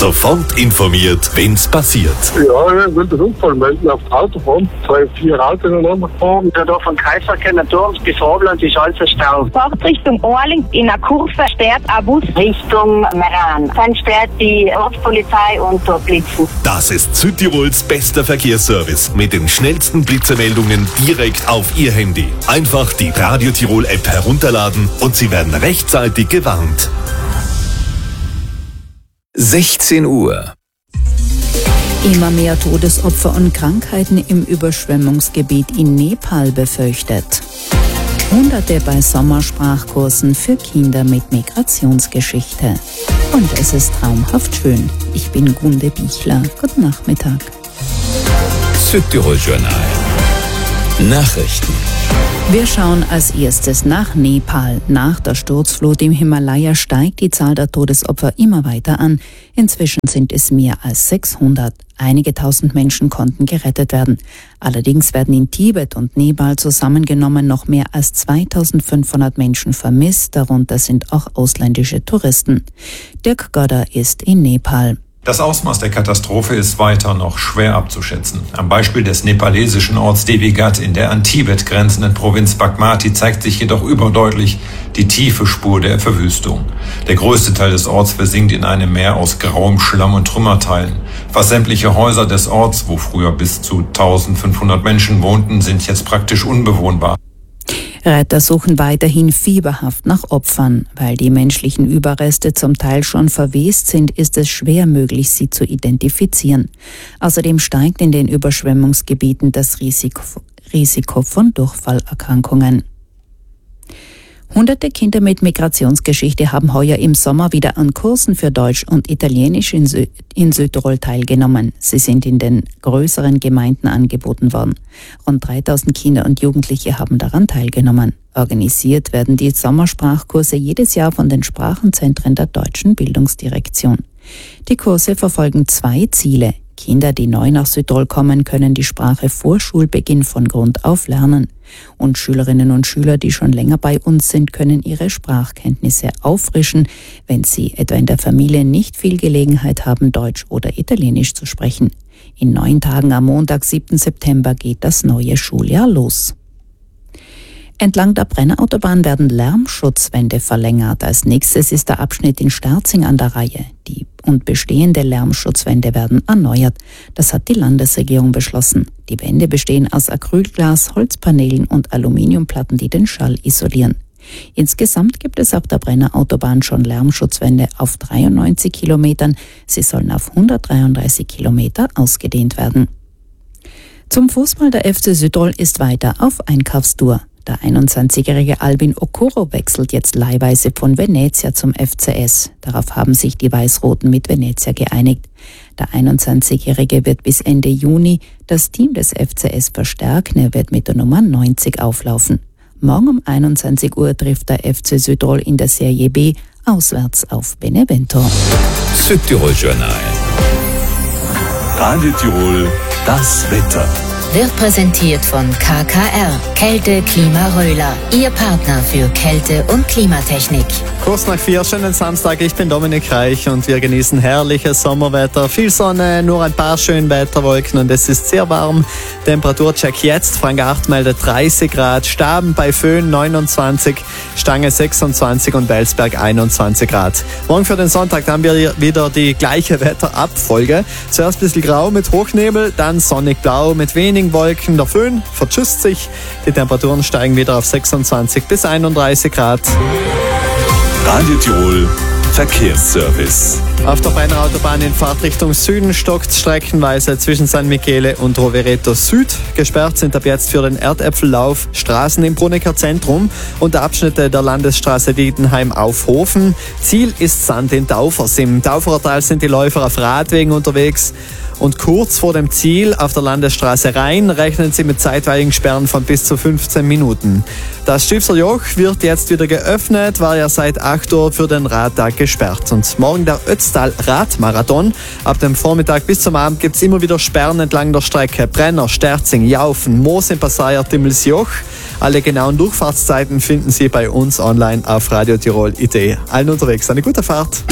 Sofort informiert, wenn's passiert. Ja, ich will den Unfall melden auf der Autobahn. 2-4 Autos ineinander gefahren. Ja, da von Kaiserkeller Turms bis Obland ist alles ein Stau. Fahrt Richtung Orling, in der Kurve sperrt ein Bus Richtung Meran. Dann sperrt die Ortspolizei und dort blitzen. Das ist Südtirols bester Verkehrsservice mit den schnellsten Blitzemeldungen direkt auf Ihr Handy. Einfach die Radio Tirol App herunterladen und Sie werden rechtzeitig gewarnt. 16 Uhr. Immer mehr Todesopfer und Krankheiten im Überschwemmungsgebiet in Nepal befürchtet. Hunderte bei Sommersprachkursen für Kinder mit Migrationsgeschichte. Und es ist traumhaft schön. Ich bin Gunde Bichler. Guten Nachmittag. Südtirol Journal. Nachrichten. Wir schauen als erstes nach Nepal. Nach der Sturzflut im Himalaya steigt die Zahl der Todesopfer immer weiter an. Inzwischen sind es mehr als 600. Einige tausend Menschen konnten gerettet werden. Allerdings werden in Tibet und Nepal zusammengenommen noch mehr als 2500 Menschen vermisst. Darunter sind auch ausländische Touristen. Dirk Godder ist in Nepal. Das Ausmaß der Katastrophe ist weiter noch schwer abzuschätzen. Am Beispiel des nepalesischen Orts Devigat in der an Tibet grenzenden Provinz Bagmati zeigt sich jedoch überdeutlich die tiefe Spur der Verwüstung. Der größte Teil des Orts versinkt in einem Meer aus grauem Schlamm und Trümmerteilen. Fast sämtliche Häuser des Orts, wo früher bis zu 1500 Menschen wohnten, sind jetzt praktisch unbewohnbar. Retter suchen weiterhin fieberhaft nach Opfern. Weil die menschlichen Überreste zum Teil schon verwest sind, ist es schwer möglich, sie zu identifizieren. Außerdem steigt in den Überschwemmungsgebieten das Risiko von Durchfallerkrankungen. Hunderte Kinder mit Migrationsgeschichte haben heuer im Sommer wieder an Kursen für Deutsch und Italienisch in Südtirol teilgenommen. Sie sind in den größeren Gemeinden angeboten worden. Rund 3000 Kinder und Jugendliche haben daran teilgenommen. Organisiert werden die Sommersprachkurse jedes Jahr von den Sprachenzentren der Deutschen Bildungsdirektion. Die Kurse verfolgen 2 Ziele. Kinder, die neu nach Südtirol kommen, können die Sprache vor Schulbeginn von Grund auf lernen. Und Schülerinnen und Schüler, die schon länger bei uns sind, können ihre Sprachkenntnisse auffrischen, wenn sie etwa in der Familie nicht viel Gelegenheit haben, Deutsch oder Italienisch zu sprechen. In 9 Tagen am Montag, 7. September geht das neue Schuljahr los. Entlang der Brennerautobahn werden Lärmschutzwände verlängert. Als nächstes ist der Abschnitt in Sterzing an der Reihe. Die und bestehende Lärmschutzwände werden erneuert. Das hat die Landesregierung beschlossen. Die Wände bestehen aus Acrylglas, Holzpanelen und Aluminiumplatten, die den Schall isolieren. Insgesamt gibt es auf der Brennerautobahn schon Lärmschutzwände auf 93 Kilometern. Sie sollen auf 133 Kilometer ausgedehnt werden. Zum Fußball der FC Südtirol ist weiter auf Einkaufstour. Der 21-jährige Albin Okoro wechselt jetzt leihweise von Venezia zum FCS. Darauf haben sich die Weiß-Roten mit Venezia geeinigt. Der 21-jährige wird bis Ende Juni das Team des FCS verstärken. Er wird mit der Nummer 90 auflaufen. Morgen um 21 Uhr trifft der FC Südtirol in der Serie B auswärts auf Benevento. Südtirol Journal. Radio Tirol, das Wetter. Wird präsentiert von KKR, Kälte Klima Röhler, Ihr Partner für Kälte- und Klimatechnik. Kurz nach 4, schönen Samstag, ich bin Dominik Reich und wir genießen herrliches Sommerwetter. Viel Sonne, nur ein paar schöne Wetterwolken und es ist sehr warm. Temperaturcheck jetzt, Frank-8 meldet 30 Grad, Staben bei Föhn 29, Stange 26 und Welsberg 21 Grad. Morgen für den Sonntag haben wir wieder die gleiche Wetterabfolge. Zuerst ein bisschen grau mit Hochnebel, dann sonnig blau mit wenigen Wolken. Der Föhn verschüsst sich, die Temperaturen steigen wieder auf 26 bis 31 Grad. Radio Tirol, Verkehrsservice. Auf der Brennerautobahn in Fahrtrichtung Süden stockt streckenweise zwischen San Michele und Rovereto Süd. Gesperrt sind ab jetzt für den Erdäpfellauf Straßen im Brunnecker Zentrum und Abschnitte der Landesstraße Dietenheim auf Hofen. Ziel ist Sand in Taufers. Im Tauferertal sind die Läufer auf Radwegen unterwegs. Und kurz vor dem Ziel auf der Landesstraße Rhein rechnen sie mit zeitweiligen Sperren von bis zu 15 Minuten. Das Stifter Joch wird jetzt wieder geöffnet, war ja seit 8 Uhr für den Radtag gesperrt. Und morgen der Ötztal Radmarathon. Ab dem Vormittag bis zum Abend gibt es immer wieder Sperren entlang der Strecke. Brenner, Sterzing, Jaufen, Moos im Passaier, Timmelsjoch. Alle genauen Durchfahrtszeiten finden Sie bei uns online auf radiotirol.it. Allen unterwegs eine gute Fahrt.